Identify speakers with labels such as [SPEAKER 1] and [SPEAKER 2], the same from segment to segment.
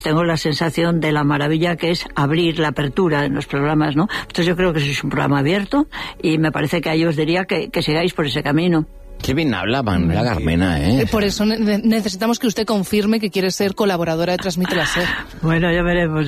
[SPEAKER 1] Tengo la sensación de la maravilla que es abrir la apertura en los programas, ¿no? Entonces yo creo que es un programa abierto y me parece que ahí os diría que sigáis por ese camino.
[SPEAKER 2] Qué bien habla Manuela Carmena, ¿eh?
[SPEAKER 3] Por eso necesitamos que usted confirme que quiere ser colaboradora de Transmite la SER.
[SPEAKER 1] Bueno, ya veremos.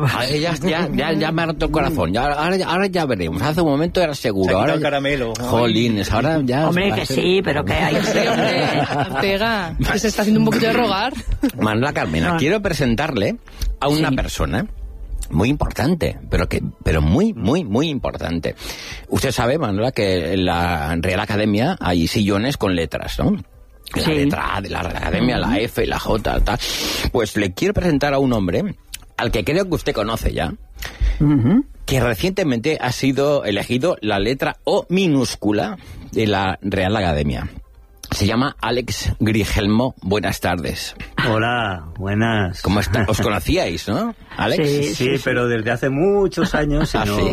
[SPEAKER 2] Ya me ha roto el corazón. Ahora ya veremos. Hace un momento era seguro. Ahora
[SPEAKER 4] el caramelo.
[SPEAKER 2] Jolines, ahora ya...
[SPEAKER 1] Hombre, que sí, pero que hay...
[SPEAKER 3] Sí, hombre, Ortega, que se está haciendo un poquito de rogar.
[SPEAKER 2] Manuela Carmena, quiero presentarle a una persona muy importante, pero muy, muy, muy importante. Usted sabe, Manuela, que en la Real Academia hay sillones con letras, ¿no? La letra A de la Real Academia, la F, la J, tal. Pues le quiero presentar a un hombre al que creo que usted conoce ya, que recientemente ha sido elegido la letra O minúscula de la Real Academia. Se llama Alex Grigelmo. Buenas tardes.
[SPEAKER 4] Hola, buenas.
[SPEAKER 2] ¿Cómo está? ¿Os conocíais, no, Alex?
[SPEAKER 4] Sí, pero desde hace muchos años.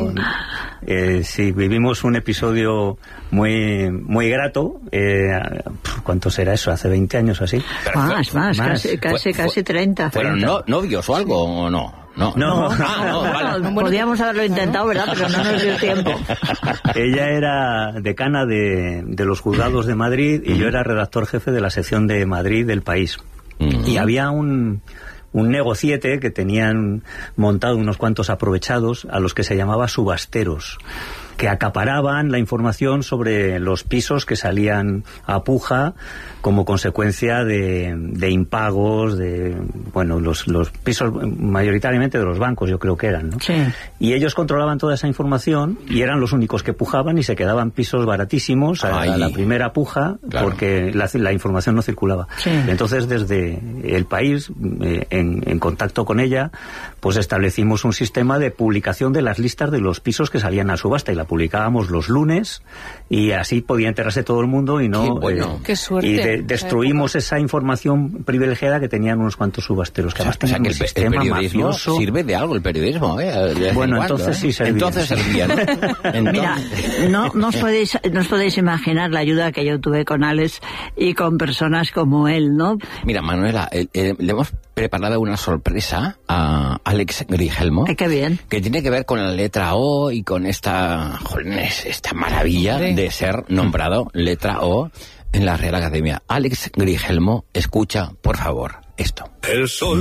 [SPEAKER 4] Sí, vivimos un episodio muy grato. ¿Cuánto será eso? ¿Hace 20 años así?
[SPEAKER 1] Más, casi 30.
[SPEAKER 2] ¿Fueron novios o algo o no? No,
[SPEAKER 1] vale. Podíamos haberlo intentado, ¿verdad? Pero no nos dio tiempo.
[SPEAKER 4] Ella era decana de los juzgados de Madrid y yo era redactor jefe de la sección de Madrid del País. Y había un negociete que tenían montado unos cuantos aprovechados a los que se llamaba subasteros, que acaparaban la información sobre los pisos que salían a puja como consecuencia de impagos, los pisos mayoritariamente de los bancos, yo creo que eran, ¿no?
[SPEAKER 1] Sí.
[SPEAKER 4] Y ellos controlaban toda esa información y eran los únicos que pujaban y se quedaban pisos baratísimos a la primera puja, claro, porque la información no circulaba.
[SPEAKER 1] Sí.
[SPEAKER 4] Entonces, desde el País, en contacto con ella, pues establecimos un sistema de publicación de las listas de los pisos que salían a subasta y la publicábamos los lunes y así podía enterarse todo el mundo y no...
[SPEAKER 2] Qué bueno.
[SPEAKER 3] Qué suerte.
[SPEAKER 4] Y destruimos esa información privilegiada que tenían unos cuantos subasteros. Que
[SPEAKER 2] o sea que el periodismo
[SPEAKER 4] mafioso.
[SPEAKER 2] Sirve de algo, el periodismo,
[SPEAKER 4] Bueno,
[SPEAKER 2] entonces
[SPEAKER 4] sí servía.
[SPEAKER 2] Entonces servía, ¿no?
[SPEAKER 1] Mira, no os podéis imaginar la ayuda que yo tuve con Alex y con personas como él, ¿no?
[SPEAKER 2] Mira, Manuela, le hemos preparado una sorpresa a Alex Grigelmo.
[SPEAKER 1] Qué bien.
[SPEAKER 2] Que tiene que ver con la letra O y con esta maravilla de ser nombrado letra O en la Real Academia. Alex Grigelmo, escucha, por favor, esto.
[SPEAKER 5] El sol